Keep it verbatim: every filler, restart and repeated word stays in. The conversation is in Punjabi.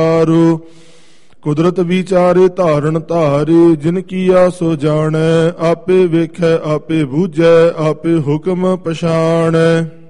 ਕੁਦਰਤ ਵਿਚਾਰੇ ਧਾਰਨ ਧਾਰੇ, ਜਿਨ ਕੀਆ ਸੋ ਜਾਣੈ, ਆਪੇ ਵੇਖੈ ਆਪੇ ਬੂਝੈ, ਆਪੇ ਹੁਕਮ ਪਛਾਣੈ।